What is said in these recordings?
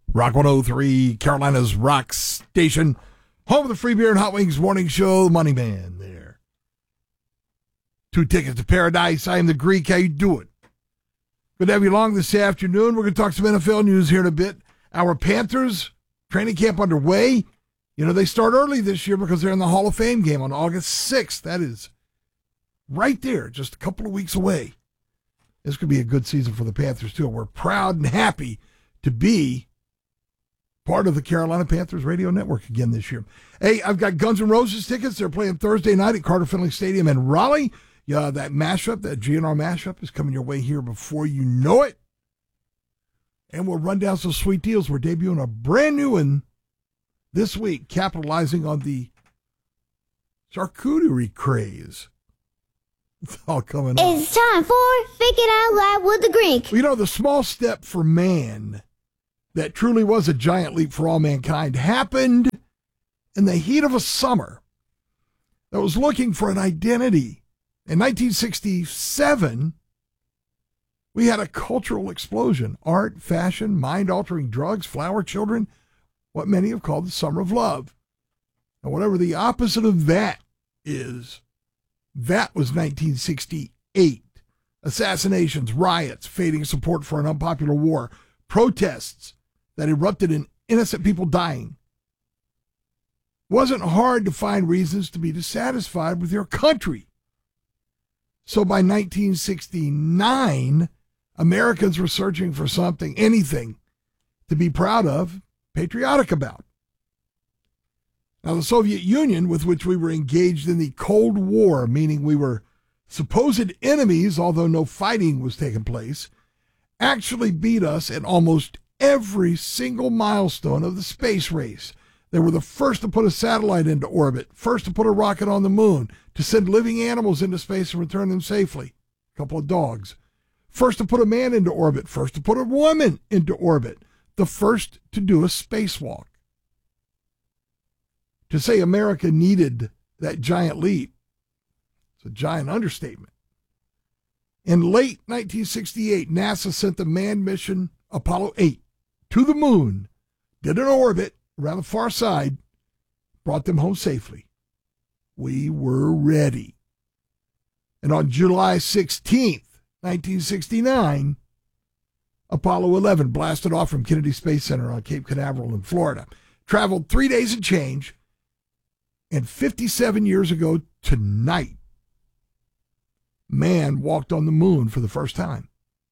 Rock 103, Carolina's rock station. Home of the Free Beer and Hot Wings Morning Show. Money Man there. 2 tickets to paradise. I am the Greek. How you doing? Good to have you along this afternoon. We're going to talk some NFL news here in a bit. Our Panthers training camp underway. You know, they start early this year because they're in the Hall of Fame game on August 6th. That is right there, just a couple of weeks away. This could be a good season for the Panthers, too. We're proud and happy to be part of the Carolina Panthers radio network again this year. Hey, I've got Guns N' Roses tickets. They're playing Thursday night at Carter Finley Stadium in Raleigh. Yeah, that mashup, that GNR mashup is coming your way here before you know it. And we'll run down some sweet deals. We're debuting a brand new one this week, capitalizing on the charcuterie craze. It's all coming up. It's time for Think It Out Loud with the Greek. Well, you know, the small step for man that truly was a giant leap for all mankind happened in the heat of a summer that was looking for an identity. In 1967, we had a cultural explosion. Art, fashion, mind-altering drugs, flower children, what many have called the Summer of Love. And whatever the opposite of that is, that was 1968. Assassinations, riots, fading support for an unpopular war, protests that erupted in innocent people dying. It wasn't hard to find reasons to be dissatisfied with your country. So by 1969, Americans were searching for something, anything, to be proud of, patriotic about. Now, the Soviet Union, with which we were engaged in the Cold War, meaning we were supposed enemies, although no fighting was taking place, actually beat us at almost every single milestone of the space race. They were the first to put a satellite into orbit, first to put a rocket on the moon, to send living animals into space and return them safely. A couple of dogs. First to put a man into orbit, first to put a woman into orbit, the first to do a spacewalk. To say America needed that giant leap, it's a giant understatement. In late 1968, NASA sent the manned mission Apollo 8 to the moon, did an orbit around the far side, brought them home safely. We were ready. And on July 16th, 1969, Apollo 11 blasted off from Kennedy Space Center on Cape Canaveral in Florida. Traveled 3 days and change. And 57 years ago tonight, man walked on the moon for the first time.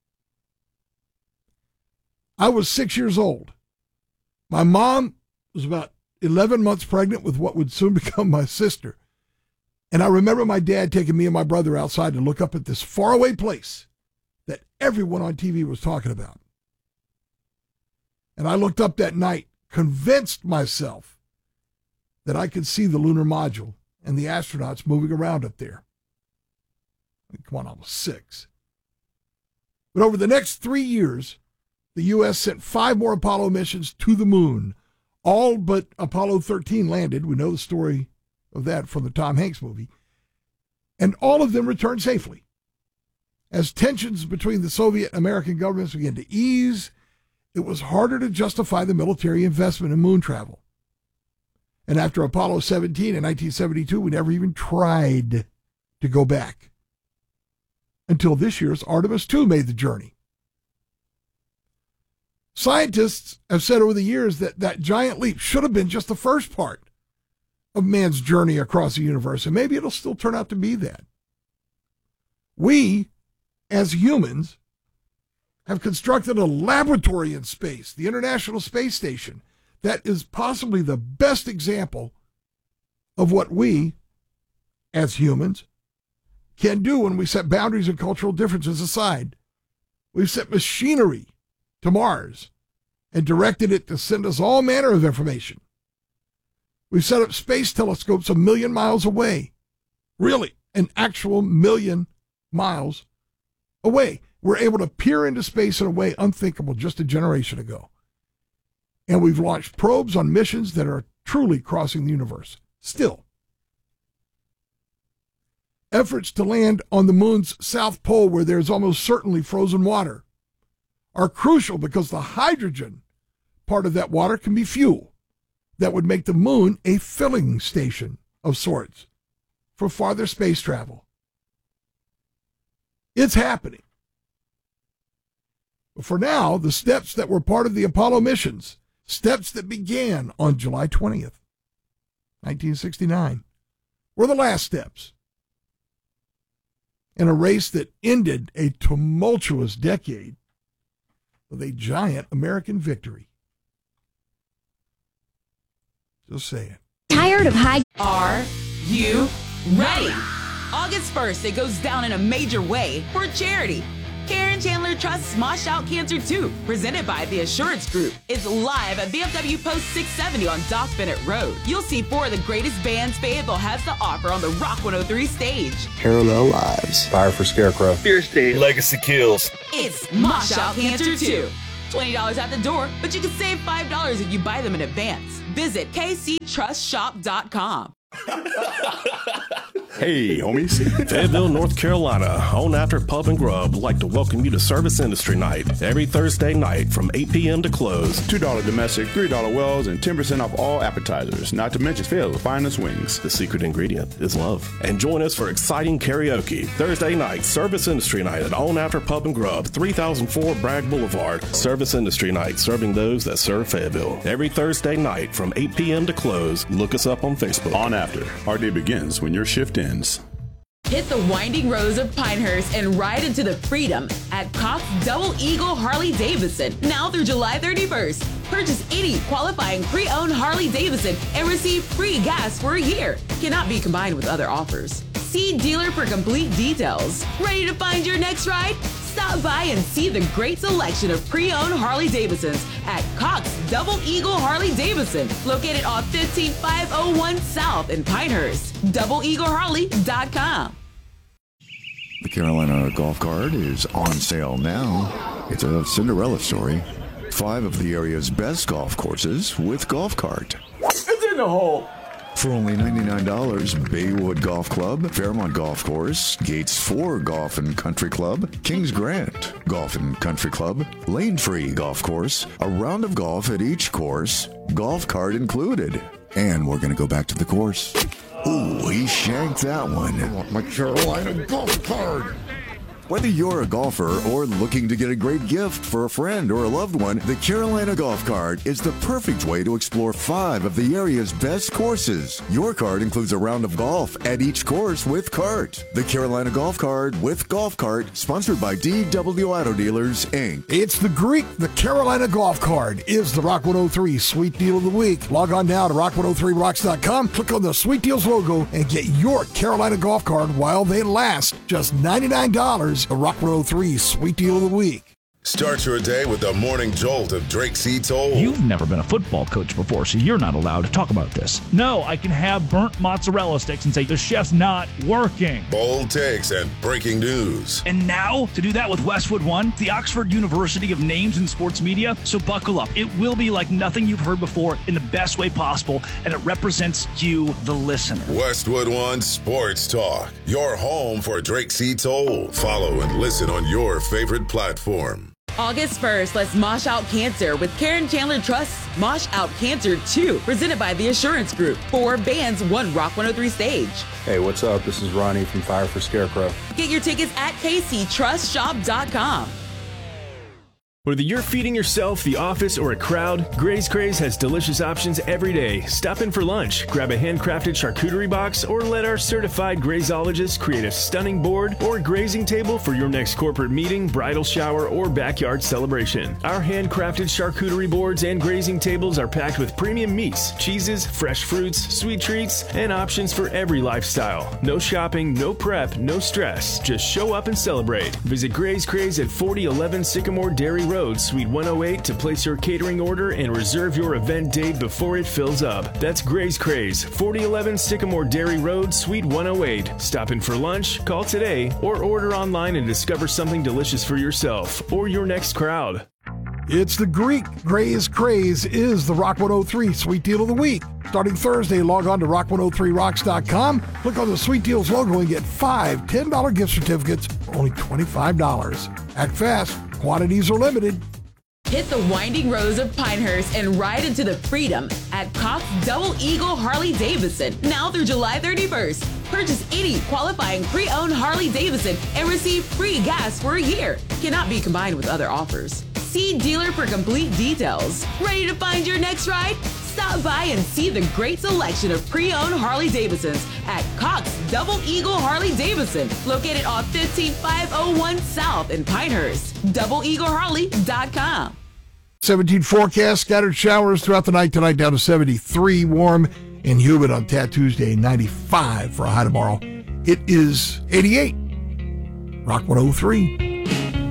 I was 6 years old. My mom was about 11 months pregnant with what would soon become my sister. And I remember my dad taking me and my brother outside to look up at this faraway place that everyone on TV was talking about. And I looked up that night, convinced myself that I could see the lunar module and the astronauts moving around up there. Come on, I was 6. But over the next 3 years, the U.S. sent 5 more Apollo missions to the moon. All but Apollo 13 landed. We know the story of that from the Tom Hanks movie. And all of them returned safely. As tensions between the Soviet and American governments began to ease, it was harder to justify the military investment in moon travel. And after Apollo 17 in 1972, we never even tried to go back. Until this year's Artemis II made the journey. Scientists have said over the years that that giant leap should have been just the first part of man's journey across the universe, and maybe it'll still turn out to be that. We, as humans, have constructed a laboratory in space, the International Space Station, that is possibly the best example of what we, as humans, can do when we set boundaries and cultural differences aside. We've sent machinery to Mars and directed it to send us all manner of information. We've set up space telescopes 1 million miles away. Really, an actual 1 million miles away. We're able to peer into space in a way unthinkable just a generation ago. And we've launched probes on missions that are truly crossing the universe. Still, efforts to land on the moon's south pole, where there's almost certainly frozen water, are crucial because the hydrogen part of that water can be fuel that would make the moon a filling station of sorts for farther space travel. It's happening. But for now, the steps that were part of the Apollo missions, steps that began on July 20th, 1969, were the last steps in a race that ended a tumultuous decade with a giant American victory. Just saying. Tired of high... Are you ready? August 1st, it goes down in a major way for charity. Karen Chandler Trust Smosh Out Cancer 2, presented by the Assurance Group, is live at VFW Post 670 on Doc Bennett Road. You'll see 4 of the greatest bands Fayetteville has to offer on the Rock 103 stage. Parallel Lives, Fire for Scarecrow, Fierce Day, Legacy Kills. It's Smosh Out Cancer 2. $20 at the door, but you can save $5 if you buy them in advance. Visit kctrustshop.com. Hey, homies. Fayetteville, North Carolina, on After Pub and Grub would like to welcome you to Service Industry Night every Thursday night from 8 p.m. to close. $2 domestic, $3 wells, and 10% off all appetizers, not to mention Fayetteville's finest wings. The secret ingredient is love. And join us for exciting karaoke. Thursday night, Service Industry Night at On After Pub and Grub, 3004 Bragg Boulevard. Service Industry Night, serving those that serve Fayetteville. Every Thursday night from 8 p.m. to close. Look us up on Facebook. On After. Our day begins when your shift ends. Hit the winding roads of Pinehurst and ride into the freedom at Cox Double Eagle Harley Davidson now through July 31st. Purchase any qualifying pre-owned Harley Davidson and receive free gas for a year. Cannot be combined with other offers. See dealer for complete details. Ready to find your next ride? Stop by and see the great selection of pre-owned Harley Davidsons at Cox Double Eagle Harley Davidson, located on 15501 South in Pinehurst. DoubleEagleHarley.com. The Carolina Golf Cart is on sale now. It's a Cinderella story. 5 of the area's best golf courses with Golf Cart. It's in the hole. For only $99, Baywood Golf Club, Fairmont Golf Course, Gates 4 Golf and Country Club, Kings Grant Golf and Country Club, Lane Free Golf Course, a round of golf at each course, Golf Cart included. And we're going to go back to the course. Ooh, he shanked that one. I want my Carolina Golf Cart. Whether you're a golfer or looking to get a great gift for a friend or a loved one, the Carolina Golf Cart is the perfect way to explore 5 of the area's best courses. Your cart includes a round of golf at each course with cart. The Carolina Golf Cart with Golf Cart, sponsored by DW Auto Dealers, Inc. It's the Greek. The Carolina Golf Cart is the Rock 103 Sweet Deal of the Week. Log on now to rock103rocks.com, click on the Sweet Deals logo, and get your Carolina Golf Cart while they last. Just $99. The Rock 103 Sweet Deal of the Week. Start your day with the morning jolt of Drake C. Toll. You've never been a football coach before, so you're not allowed to talk about this. No, I can have burnt mozzarella sticks and say, the chef's not working. Bold takes and breaking news. And now, to do that with Westwood One, the Oxford University of Names in Sports Media. So buckle up. It will be like nothing you've heard before in the best way possible, and it represents you, the listener. Westwood One Sports Talk, your home for Drake C. Toll. Follow and listen on your favorite platform. August 1st, let's mosh out cancer with Karen Chandler Trust Mosh Out Cancer 2, presented by the Assurance Group. 4 bands, 1 Rock 103 stage. Hey, what's up? This is Ronnie from Fire for Scarecrow. Get your tickets at kctrustshop.com. Whether you're feeding yourself, the office, or a crowd, Gray's Craze has delicious options every day. Stop in for lunch, grab a handcrafted charcuterie box, or let our certified grazeologist create a stunning board or grazing table for your next corporate meeting, bridal shower, or backyard celebration. Our handcrafted charcuterie boards and grazing tables are packed with premium meats, cheeses, fresh fruits, sweet treats, and options for every lifestyle. No shopping, no prep, no stress. Just show up and celebrate. Visit Gray's Craze at 4011 Sycamore Dairy Road, Suite 108 to place your catering order and reserve your event date before it fills up. That's Gray's Craze, 4011 Sycamore Dairy Road, Suite 108. Stop in for lunch, call today, or order online and discover something delicious for yourself or your next crowd. It's the Greek. Gray's Craze is the Rock 103 Sweet Deal of the Week. Starting Thursday, log on to rock103rocks.com, click on the Sweet Deals logo and get 5 $10 gift certificates for only $25. Act fast. Quantities are limited. Hit the winding roads of Pinehurst and ride into the freedom at Cox Double Eagle Harley Davidson now through July 31st. Purchase any qualifying pre-owned Harley Davidson and receive free gas for a year. Cannot be combined with other offers. See dealer for complete details. Ready to find your next ride? Stop by and see the great selection of pre-owned Harley Davidsons at Cox Double Eagle Harley Davidson, located off 15501 South in Pinehurst. DoubleEagleHarley.com. 17 forecast, scattered showers throughout the night tonight, down to 73, warm and humid on Tuesday, 95 for a high tomorrow. It is 88. Rock 103.